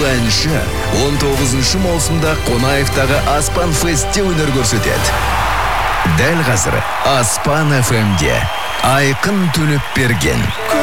әнші 19 маусымда Қонаевтағы Аспан Фестте өнер көрсетеді. Дәл қазір Аспан FM-де Айқын Төлепберген.